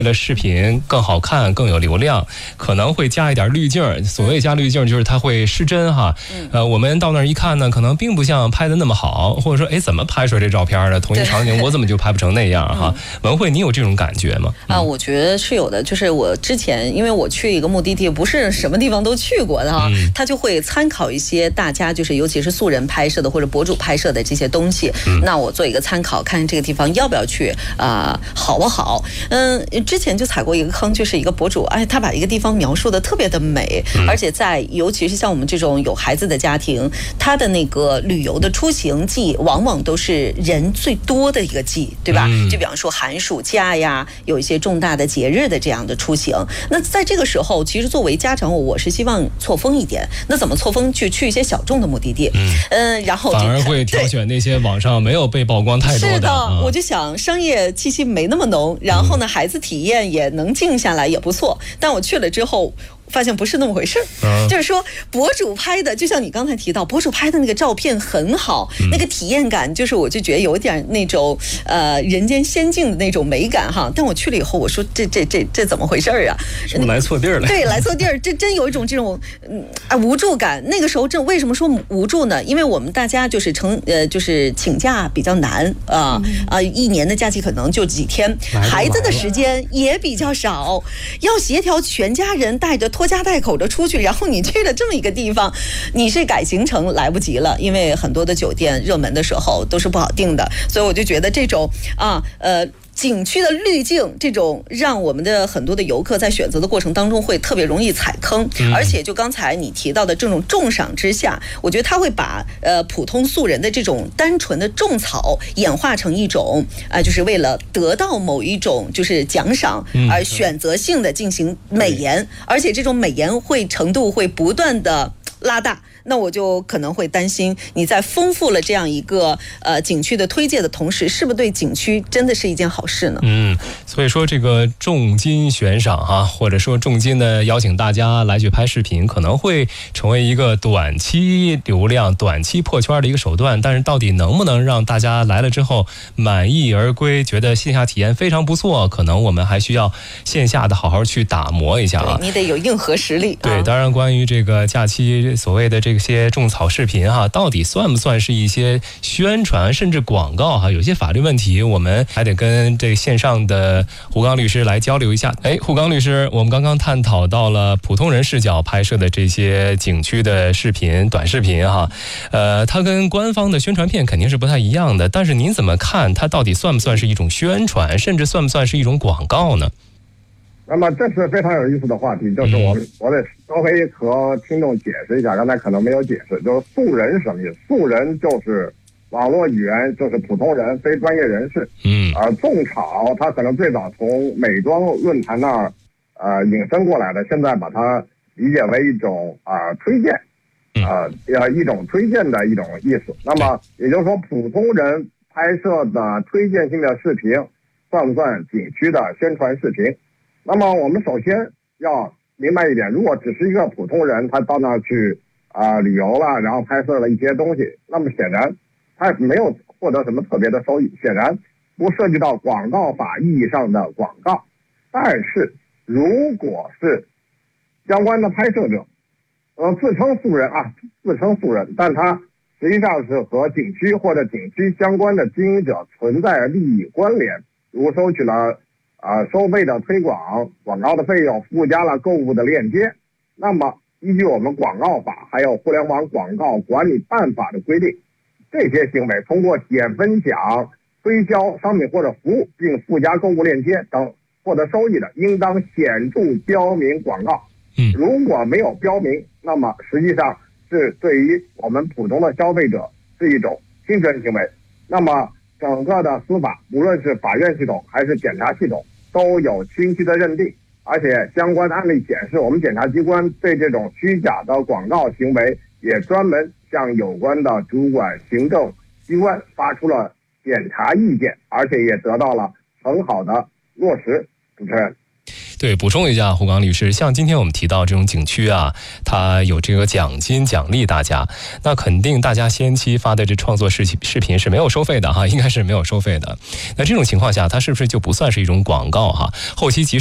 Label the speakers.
Speaker 1: 为了视频更好看、更有流量，可能会加一点滤镜。所谓加滤镜，就是它会失真哈。我们到那儿一看呢，可能并不像拍的那么好，或者说，怎么拍出来这照片的？同一场景我怎么就拍不成那样哈？文慧，你有这种感觉吗？
Speaker 2: 我觉得是有的。就是我之前，因为我去一个目的地，不是什么地方都去过的哈，他就会参考一些大家就是尤其是素人拍摄的或者博主拍摄的这些东西。那我做一个参考，看这个地方要不要去好不好？之前就踩过一个坑，就是一个博主，他把一个地方描述的特别的美，而且尤其是像我们这种有孩子的家庭，他的那个旅游的出行季，往往都是人最多的一个季，对吧？就比方说寒暑假呀，有一些重大的节日的这样的出行。那在这个时候，其实作为家长，我是希望错峰一点。那怎么错峰？去一些小众的目的地，然后
Speaker 1: 反而会挑选那些网上没有被曝光太多的。
Speaker 2: 是的，我就想商业气息没那么浓，然后呢，孩子体验也能静下来也不错。但我去了之后发现不是那么回事，就是说博主拍的，就像你刚才提到，博主拍的那个照片很好，那个体验感，就是我就觉得有点那种人间仙境的那种美感哈。但我去了以后，我说这怎么回事啊？
Speaker 1: 是不是来错地儿了？
Speaker 2: 对，来错地儿，这真有一种这种无助感。那个时候为什么说无助呢？因为我们大家就是就是请假比较难一年的假期可能就几天，孩子的时间也比较少，要协调全家人带着拖家带口的出去，然后你去了这么一个地方，你是改行程来不及了，因为很多的酒店热门的时候都是不好订的，所以我就觉得这种景区的滤镜，这种让我们的很多的游客在选择的过程当中会特别容易踩坑，而且就刚才你提到的这种重赏之下，我觉得他会把普通素人的这种单纯的种草演化成一种就是为了得到某一种就是奖赏而选择性的进行美颜，而且这种美颜程度会不断的拉大。那我就可能会担心，你在丰富了这样一个景区的推介的同时，是不是对景区真的是一件好事呢？
Speaker 1: 所以说这个重金悬赏哈，或者说重金的邀请大家来去拍视频，可能会成为一个短期流量、短期破圈的一个手段。但是到底能不能让大家来了之后满意而归，觉得线下体验非常不错，可能我们还需要线下的好好去打磨一下
Speaker 2: 你得有硬核实力。
Speaker 1: 对，当然关于这个假期所谓的这些种草视频哈，到底算不算是一些宣传甚至广告哈？有些法律问题，我们还得跟这线上的胡刚律师来交流一下。胡刚律师，我们刚刚探讨到了普通人视角拍摄的这些景区的视频、短视频哈，它跟官方的宣传片肯定是不太一样的。但是您怎么看，它到底算不算是一种宣传，甚至算不算是一种广告呢？
Speaker 3: 那么这是非常有意思的话题，就是我得稍微和听众解释一下，刚才可能没有解释，就是素人是什么意思？素人就是网络语言，就是普通人，非专业人士。种草它可能最早从美妆论坛那儿引申过来的，现在把它理解为一种推荐，一种推荐的一种意思。那么也就是说，普通人拍摄的推荐性的视频，算不算景区的宣传视频？那么我们首先要明白一点，如果只是一个普通人，他到那儿去旅游了，然后拍摄了一些东西，那么显然他没有获得什么特别的收益，显然不涉及到广告法意义上的广告。但是如果是相关的拍摄者自称素人，但他实际上是和景区或者景区相关的经营者存在利益关联，如收取了收费的推广广告的费用，附加了购物的链接，那么依据我们广告法还有互联网广告管理办法的规定，这些行为通过点分享、推销商品或者服务并附加购物链接等获得收益的，应当显著标明广告。如果没有标明，那么实际上是对于我们普通的消费者是一种侵权行为。那么整个的司法，无论是法院系统还是检察系统，都有清晰的认定，而且相关案例显示，我们检察机关对这种虚假的广告行为也专门向有关的主管行政机关发出了检察意见，而且也得到了很好的落实。主持人。
Speaker 1: 对，补充一下，胡刚律师，像今天我们提到这种景区啊，它有这个奖金奖励大家，那肯定大家先期发的这创作视频是没有收费的哈，应该是没有收费的。那这种情况下，它是不是就不算是一种广告哈？后期即使